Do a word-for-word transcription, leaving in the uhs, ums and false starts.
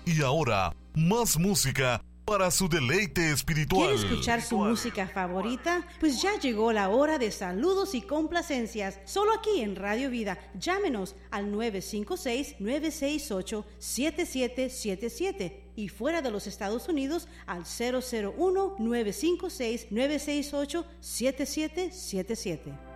Y ahora, más música para su deleite espiritual. ¿Quiere escuchar su música favorita? Pues ya llegó la hora de saludos y complacencias. Solo aquí en Radio Vida. Llámenos al nueve cinco seis, nueve seis ocho, siete siete siete siete. Y fuera de los Estados Unidos al cero cero uno, nueve cinco seis, nueve seis ocho, siete siete siete siete.